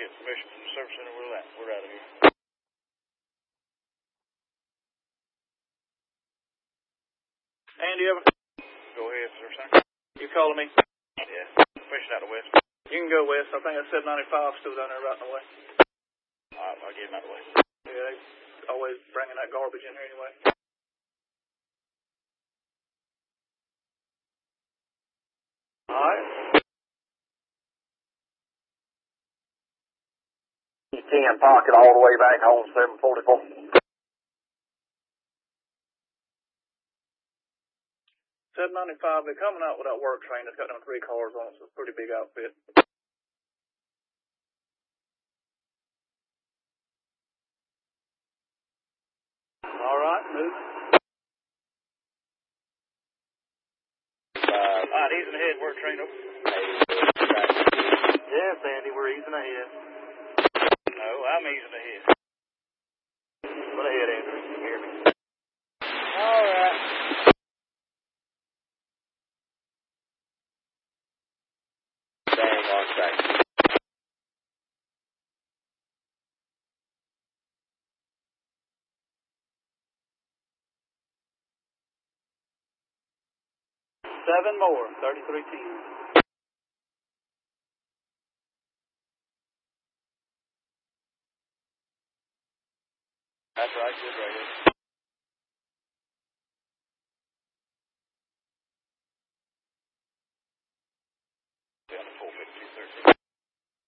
get permission from the service center, we're out of here. Andy, ever? Go ahead, service center. You calling me? Yeah. Pushing out the west. You can go west. I think that 795 still down there right in the way. Alright, I'll get him out of the way. Yeah, they always bringing that garbage in here anyway. Alright. You can park it all the way back on 744. 795, they're coming out with that work train that's got them 3 cars on it, so it's a pretty big outfit. Alright, move. Alright, easing ahead, work train over. Yes, Andy, we're easing ahead. No, I'm easing ahead. Put ahead, Andrew. You hear me? Alright. Dang on track. Seven more, 3310. That's right, good radio.